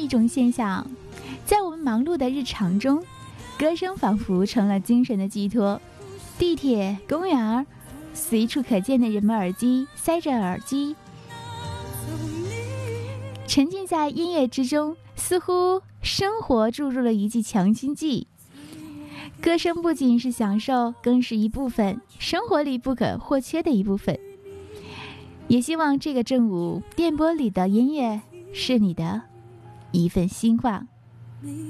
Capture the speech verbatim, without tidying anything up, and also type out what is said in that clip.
一种现象，在我们忙碌的日常中，歌声仿佛成了精神的寄托。地铁、公园，随处可见的人们耳机塞着耳机，沉浸在音乐之中，似乎生活注入了一剂强心剂。歌声不仅是享受，更是一部分生活里不可或缺的一部分。也希望这个正午电波里的音乐是你的一份希望。